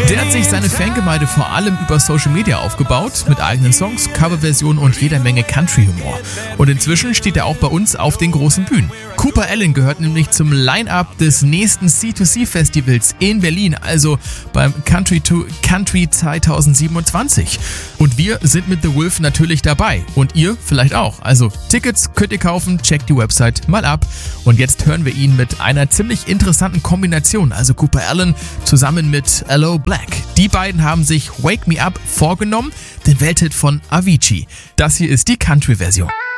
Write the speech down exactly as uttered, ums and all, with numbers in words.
Der hat sich seine Fangemeinde vor allem über Social Media aufgebaut, mit eigenen Songs, Coverversionen und jeder Menge Country-Humor. Und inzwischen steht er auch bei uns auf den großen Bühnen. Cooper Alan gehört nämlich zum Line-Up des nächsten C zwei C Festivals in Berlin, also beim Country to Country zwanzig siebenundzwanzig. Und wir sind mit The Wolf natürlich dabei und ihr vielleicht auch. Also Tickets könnt ihr kaufen, checkt die Website mal ab. Und jetzt hören wir ihn mit einer ziemlich interessanten Kombination, also Cooper Alan zusammen mit Aloe Blacc. Die beiden haben sich Wake Me Up vorgenommen, den Welthit von Avicii. Das hier ist die Country-Version.